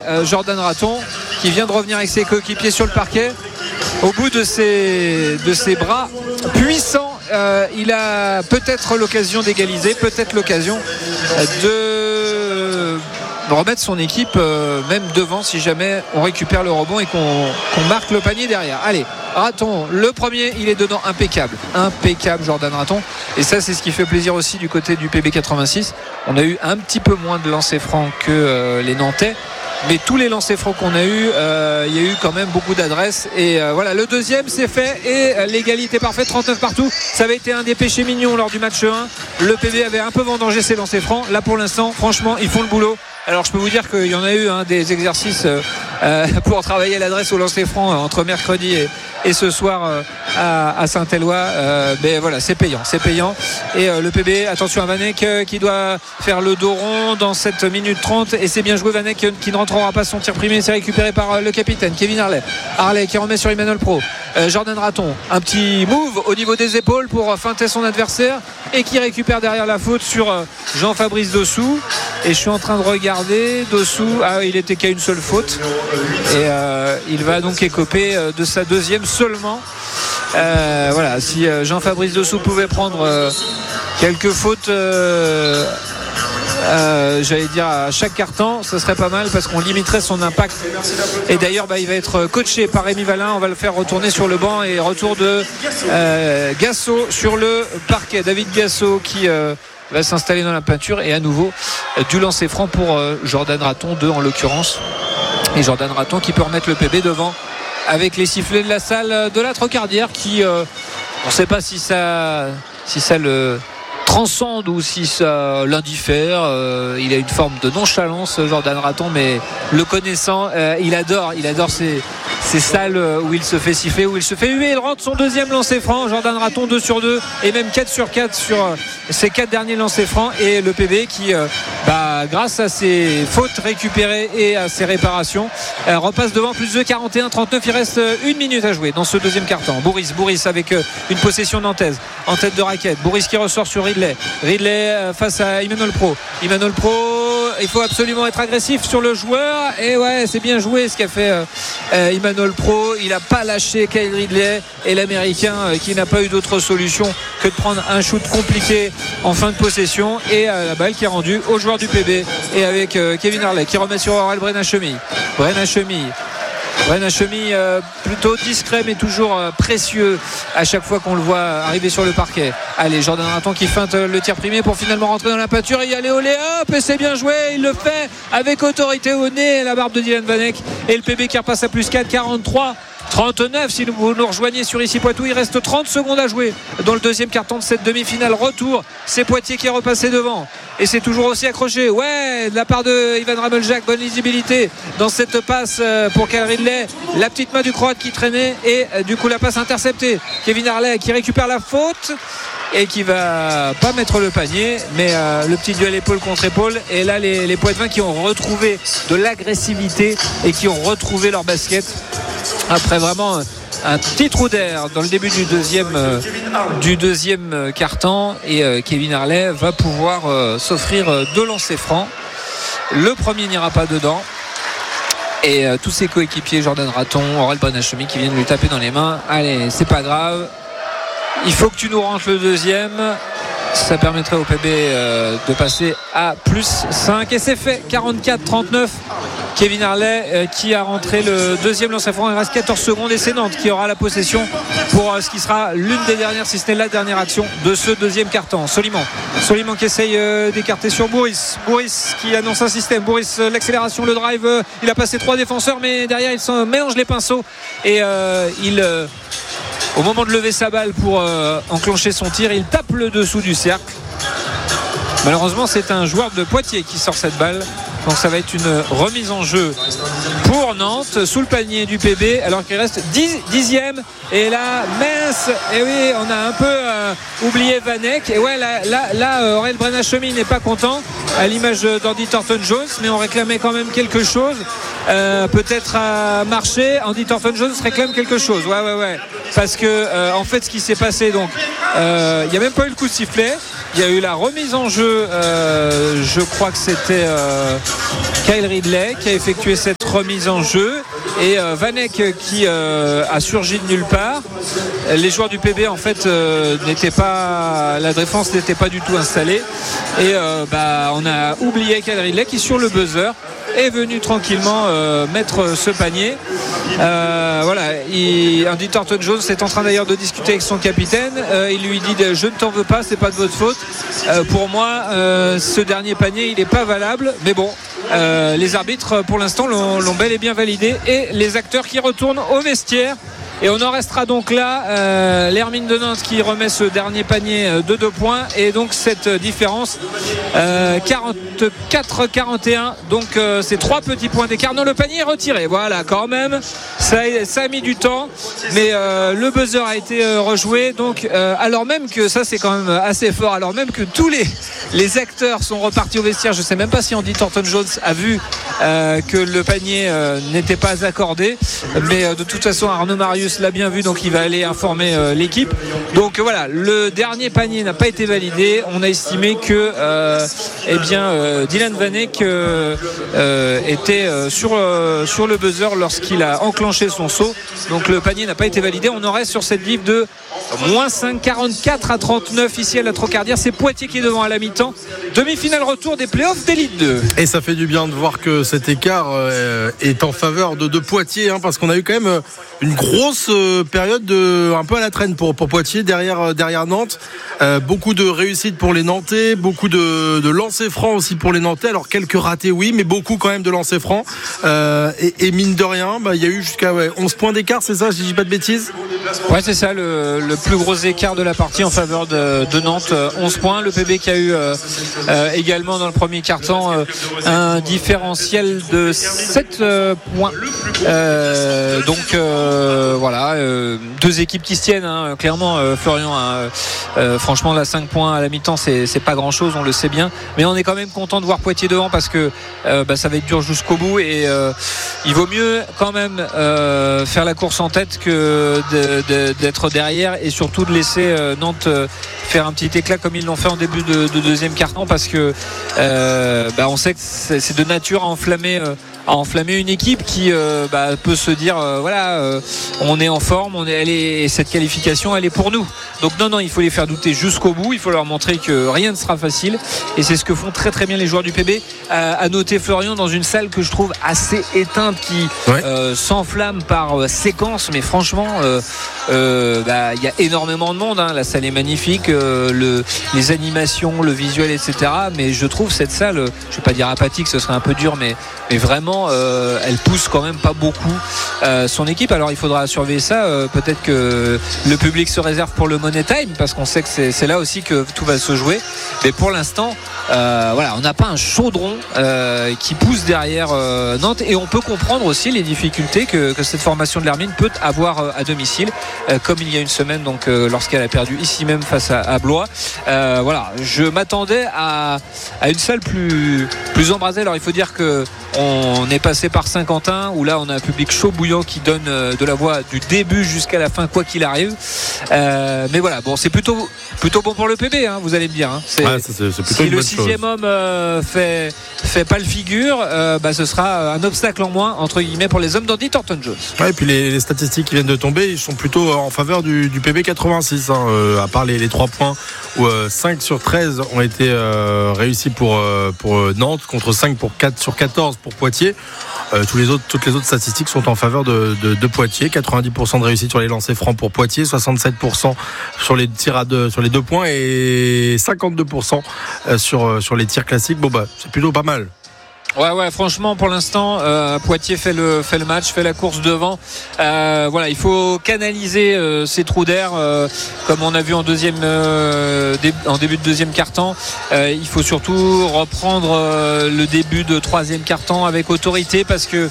Jordan Raton qui vient de revenir avec ses coéquipiers sur le parquet. Au bout de ses bras puissants, il a peut-être l'occasion d'égaliser, peut-être l'occasion de remettre son équipe même devant si jamais on récupère le rebond et qu'on marque le panier derrière. Allez, Raton, le premier, il est dedans, impeccable Jordan Raton, et ça c'est ce qui fait plaisir aussi du côté du PB 86. On a eu un petit peu moins de lancers francs que les Nantais, mais tous les lancers francs qu'on a eu, il y a eu quand même beaucoup d'adresses, et voilà, le deuxième c'est fait, et l'égalité parfaite, 39 partout. Ça avait été un des péchés mignons lors du match 1. Le PB avait un peu vendangé ses lancers francs. Là pour l'instant, franchement, ils font le boulot. Alors je peux vous dire qu'il y en a eu des exercices pour travailler l'adresse au lancer franc entre mercredi et ce soir à Saint-Éloi. Mais voilà, c'est payant. Et le PB, attention à Vanek qui doit faire le dos rond dans cette minute 30, et c'est bien joué. Vanek qui ne rentrera pas son tir primé, c'est récupéré par le capitaine Kevin Harley qui remet sur Emmanuel Pro. Jordan Raton, un petit move au niveau des épaules pour feinter son adversaire, et qui récupère derrière la faute sur Jean-Fabrice Dossou. Et je suis en train de regarder Dossou, il était qu'à une seule faute, et il va donc écoper de sa deuxième seulement. Voilà, si Jean-Fabrice Dossou pouvait prendre quelques fautes, j'allais dire à chaque quart-temps, ce serait pas mal, parce qu'on limiterait son impact. Et d'ailleurs il va être coaché par Rémi Valin. On va le faire retourner sur le banc, et retour de Gasso sur le parquet. David Gasso qui va s'installer dans la peinture, et à nouveau du lancer franc pour Jordan Raton, 2 en l'occurrence, et Jordan Raton qui peut remettre le PB devant avec les sifflets de la salle de la Trocardière, qui on ne sait pas si ça le transcende ou si ça l'indiffère. Il a une forme de nonchalance, Jordan Raton, mais le connaissant, il adore ces salles où il se fait siffler, où il se fait huer. Il rentre son deuxième lancer franc. Jordan Raton 2 sur 2, et même 4 sur 4 sur ses 4 derniers lancers francs. Et le PB qui grâce à ses fautes récupérées et à ses réparations, repasse devant, plus de 41-39. Il reste 1 minute à jouer dans ce deuxième quart-temps. Bourris avec une possession nantaise en tête de raquette. Bourris qui ressort sur Ridley face à Emmanuel Pro. Il faut absolument être agressif sur le joueur, et ouais, c'est bien joué ce qu'a fait Emmanuel Pro. Il n'a pas lâché Kyle Ridley, et l'Américain qui n'a pas eu d'autre solution que de prendre un shoot compliqué en fin de possession, et la balle qui est rendue au joueur du PB, et avec Kevin Harley qui remet sur Aurel Brenachemi plutôt discret, mais toujours précieux à chaque fois qu'on le voit arriver sur le parquet. Allez, Jordan Raton qui feinte le tir primé pour finalement rentrer dans la peinture et y aller au lay-up, et c'est bien joué. Il le fait avec autorité au nez, la barbe de Dylan Vanek, et le PB qui repasse à plus 4, 43-39. Si vous nous rejoignez sur Ici Poitou, il reste 30 secondes à jouer dans le deuxième quart-temps de cette demi-finale retour. C'est Poitiers qui est repassé devant, et c'est toujours aussi accroché, de la part de Ivan Rameljac. Bonne lisibilité dans cette passe pour Kyle Ridley, la petite main du Croate qui traînait, et du coup la passe interceptée. Kevin Harley qui récupère la faute et qui va pas mettre le panier, mais le petit duel épaule contre épaule, et là les Poitevins qui ont retrouvé de l'agressivité et qui ont retrouvé leur basket après vraiment un petit trou d'air dans le début du deuxième quart-temps, et Kevin Harley va pouvoir s'offrir 2 lancers francs. Le premier n'ira pas dedans, et tous ses coéquipiers, Jordan Raton, Aurel Brenachemi, qui viennent lui taper dans les mains. Allez, c'est pas grave, il faut que tu nous rentres le deuxième. Ça permettrait au PB de passer à plus 5, et c'est fait. 44-39. Kevin Harley qui a rentré le deuxième lancer franc. Il reste 14 secondes, et c'est Nantes qui aura la possession pour ce qui sera l'une des dernières, si ce n'est la dernière action de ce deuxième quart-temps. Soliman qui essaye d'écarter sur Bourris qui annonce un système. Bourris, l'accélération, le drive, il a passé 3 défenseurs, mais derrière il s'en mélange les pinceaux, et au moment de lever sa balle pour enclencher son tir, il tape le dessous du cercle. Malheureusement, c'est un joueur de Poitiers qui sort cette balle, donc ça va être une remise en jeu pour Nantes sous le panier du PB, alors qu'il reste 10e. Et là, mince, et oui, on a un peu oublié Vanek, et ouais, là Aurel Brenachemi n'est pas content, à l'image d'Andy Thornton-Jones, mais on réclamait quand même quelque chose. Peut-être à marcher, Andy Thornton-Jones réclame quelque chose, ouais, parce que en fait ce qui s'est passé, donc il n'y a même pas eu le coup de sifflet, il y a eu la remise en jeu, je crois que c'était Kyle Ridley qui a effectué cette remise en jeu et Vanek qui a surgi de nulle part. Les joueurs du PB en fait la défense n'était pas du tout installée et on a oublié Kyle Ridley qui sur le buzzer est venu tranquillement mettre ce panier. Andy Thornton-Jones est en train d'ailleurs de discuter avec son capitaine. Il lui dit je ne t'en veux pas, c'est pas de votre faute. Pour moi ce dernier panier il n'est pas valable, mais bon, les arbitres pour l'instant l'ont bel et bien validé et les acteurs qui retournent au vestiaire. Et on en restera donc là, l'Hermine de Nantes qui remet ce dernier panier de 2 points et donc cette différence 44-41, donc c'est 3 petits points d'écart. Non, le panier est retiré, voilà, quand même ça a mis du temps, mais le buzzer a été rejoué, donc alors même que ça c'est quand même assez fort, alors même que tous les acteurs sont repartis au vestiaire. Je sais même pas si Andy Thornton-Jones a vu que le panier n'était pas accordé, mais de toute façon Arnaud Marius l'a bien vu, donc il va aller informer l'équipe. Donc voilà, le dernier panier n'a pas été validé. On a estimé que Dylan Vanek était sur le buzzer lorsqu'il a enclenché son saut. Donc le panier n'a pas été validé. On en reste sur cette div de -5, 44-39 ici à la Trocardière. C'est Poitiers qui est devant à la mi-temps. Demi-finale retour des playoffs d'élite 2. Et ça fait du bien de voir que cet écart est en faveur de Poitiers, parce qu'on a eu quand même une grosse période un peu à la traîne pour Poitiers derrière Nantes. Beaucoup de réussites pour les Nantais, beaucoup de lancers francs aussi pour les Nantais. Alors quelques ratés oui, mais beaucoup quand même de lancers francs. Et mine de rien, il y a eu jusqu'à 11 points d'écart, c'est ça, je dis pas de bêtises? Ouais, c'est ça, le plus gros écart de la partie en faveur de Nantes, 11 points. Le PB qui a eu également dans le premier quart-temps un différentiel de 7 points. Voilà, deux équipes qui se tiennent, clairement. Florian, franchement là 5 points à la mi-temps c'est pas grand chose, on le sait bien, mais on est quand même content de voir Poitiers devant parce que ça va être dur jusqu'au bout et il vaut mieux quand même faire la course en tête que d'être derrière et surtout de laisser Nantes faire un petit éclat comme ils l'ont fait en début de deuxième quart-temps, parce que on sait que c'est de nature à enflammer une équipe qui peut se dire on est en forme, et cette qualification elle est pour nous. Donc non, il faut les faire douter jusqu'au bout, il faut leur montrer que rien ne sera facile, et c'est ce que font très très bien les joueurs du PB. À noter Florian dans une salle que je trouve assez éteinte, qui s'enflamme par séquence, mais franchement il y a énormément de monde, la salle est magnifique, les animations, le visuel, etc. Mais je trouve cette salle, je vais pas dire apathique, ce serait un peu dur, mais vraiment elle pousse quand même pas beaucoup son équipe. Alors il faudra surveiller ça, peut-être que le public se réserve pour le Money Time, parce qu'on sait que c'est là aussi que tout va se jouer, mais pour l'instant on n'a pas un chaudron qui pousse derrière Nantes, et on peut comprendre aussi les difficultés que cette formation de l'Hermine peut avoir à domicile, comme il y a une semaine, donc lorsqu'elle a perdu ici même face à Blois. Je m'attendais à une salle plus embrasée. Alors il faut dire que on est passé par Saint-Quentin, où là on a un public chaud bouillant qui donne de la voix du début jusqu'à la fin, quoi qu'il arrive. Mais voilà, c'est plutôt bon pour le PB, vous allez me dire. C'est plutôt si le sixième homme fait pas le figure, ce sera un obstacle en moins entre guillemets pour les hommes d'Andy Thornton-Jones. Et puis les statistiques qui viennent de tomber, ils sont plutôt en faveur du PB 86, à part les 3 points où 5 sur 13 ont été réussis pour Nantes, contre 5 sur 14 pour Poitiers. Toutes les autres statistiques sont en faveur de Poitiers. 90% de réussite sur les lancers francs pour Poitiers, 67% sur les tirs sur les 2 points et 52% sur les tirs classiques. C'est plutôt pas mal. Ouais, franchement, pour l'instant, Poitiers fait le match, fait la course devant. Il faut canaliser ces trous d'air, comme on a vu en début de deuxième quart-temps. Il faut surtout reprendre le début de troisième quart-temps avec autorité, parce que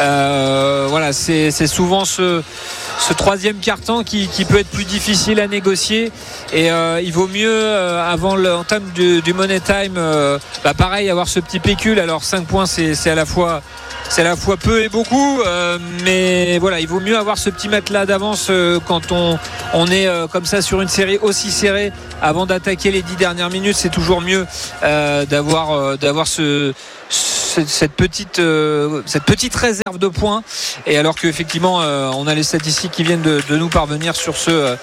c'est souvent ce troisième quart-temps qui peut être plus difficile à négocier, et il vaut mieux avant l'entame du Money Time pareil, avoir ce petit pécule. Alors 5 points c'est à la fois peu et beaucoup, mais il vaut mieux avoir ce petit matelas d'avance quand on est comme ça sur une série aussi serrée avant d'attaquer les 10 dernières minutes. C'est toujours mieux d'avoir cette petite réserve de points, et alors qu'effectivement on a les statistiques qui viennent de nous parvenir sur ce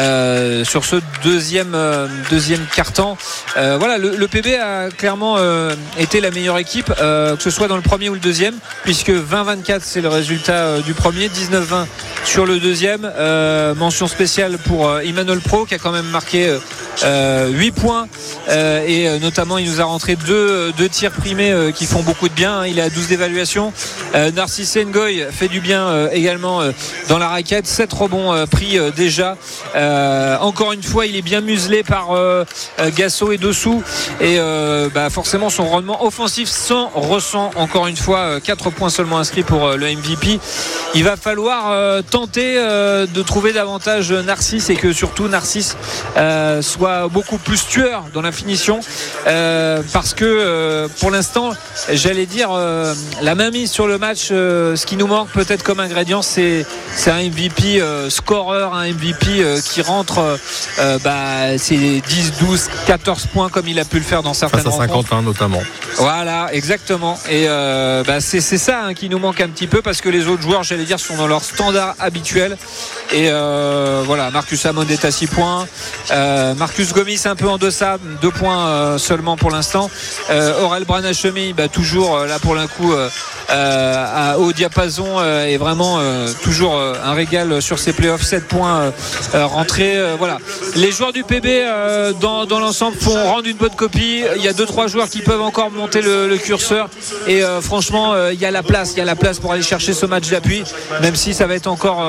deuxième quart-temps. Voilà, le PB a clairement été la meilleure équipe, que ce soit dans le premier ou le deuxième, puisque 20-24 c'est le résultat du premier, 19-20 sur le deuxième. Mention spéciale pour Emmanuel Pro qui a quand même marqué 8 points, et notamment il nous a rentré deux tirs primés qui font beaucoup de bien. Il est à 12 d'évaluation. Narcisse Ngoy fait du bien également dans la raquette, 7 rebonds pris déjà. Encore une fois il est bien muselé par Gasso et Dessous, et forcément son rendement offensif s'en ressent encore une fois. 4 points seulement inscrits pour le MVP. Il va falloir tenter de trouver davantage Narcisse, et que surtout Narcisse soit beaucoup plus tueur dans la finition, parce que pour l'instant j'allais dire la mainmise sur le match, ce qui nous manque peut-être comme ingrédient, c'est un MVP scoreur, un MVP qui rentre c'est 10, 12, 14 points comme il a pu le faire dans certaines rencontres. Face à Saint-Quentin notamment. Voilà, exactement. Et c'est ça qui nous manque un petit peu, parce que les autres joueurs, j'allais dire, sont dans leur standard habituel. Et voilà, Marcus Amon est à 6 points. Marcus Gomis un peu en deçà, 2 points seulement pour l'instant. Aurel Branachemi, toujours là pour le coup au diapason, et vraiment toujours un régal sur ses playoffs. 7 points rentrés. Voilà, les joueurs du PB dans l'ensemble font rendre une bonne copie. Il y a 2-3 joueurs qui peuvent encore monter le curseur, et franchement il y a la place pour aller chercher ce match d'appui, même si ça va être encore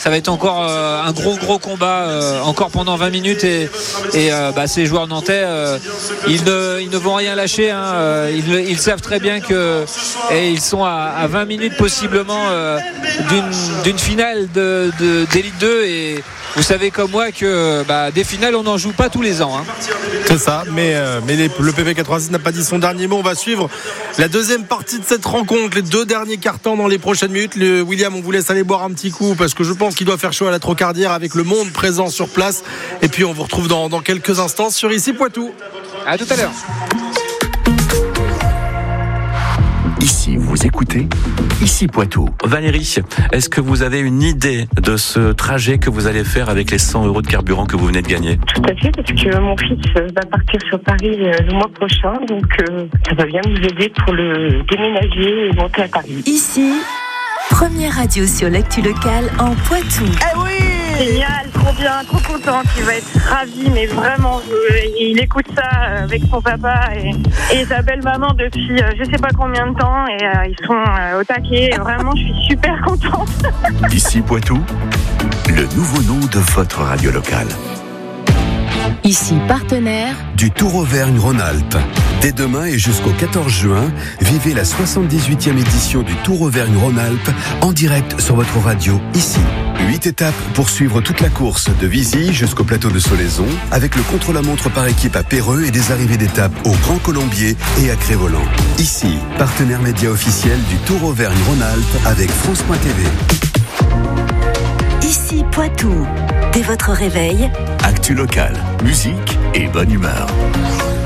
un gros combat encore pendant 20 minutes, et ces joueurs nantais ils ne vont rien lâcher, hein. Ils savent très bien que ils sont à 20 minutes possiblement d'une finale d'Élite 2, et vous savez comme moi que des finales on n'en joue pas tous les ans, hein. C'est ça, mais le PB 86 n'a pas dit son dernier mot. On va suivre la deuxième partie de cette rencontre, les 2 derniers cartons dans les prochaines minutes. William, on vous laisse aller boire un petit coup, parce que je pense qu'il doit faire chaud à la Trocardière avec le monde présent sur place, et puis on vous retrouve dans quelques instants sur Ici Poitou. À tout à l'heure. Ici, vous écoutez Ici Poitou. Valérie, est-ce que vous avez une idée de ce trajet que vous allez faire avec les 100 € de carburant que vous venez de gagner? Tout à fait, parce que mon fils va partir sur Paris le mois prochain, donc ça va bien nous aider pour le déménager et monter à Paris. Ici, première radio sur l'actu locale en Poitou. Eh oui! Génial, trop bien, trop content, il va être ravi, mais vraiment, il écoute ça avec son papa et sa belle maman depuis je sais pas combien de temps, et ils sont au taquet, vraiment je suis super contente. Ici Poitou, le nouveau nom de votre radio locale. Ici, partenaire du Tour Auvergne-Rhône-Alpes. Dès demain et jusqu'au 14 juin, vivez la 78e édition du Tour Auvergne-Rhône-Alpes en direct sur votre radio ici. 8 étapes pour suivre toute la course de Vizy jusqu'au plateau de Solaison, avec le contre-la-montre par équipe à Péreux et des arrivées d'étapes au Grand Colombier et à Crévolant. Ici, partenaire média officiel du Tour Auvergne-Rhône-Alpes avec France.tv. Ici Poitou. Dès votre réveil, actu locale, musique et bonne humeur.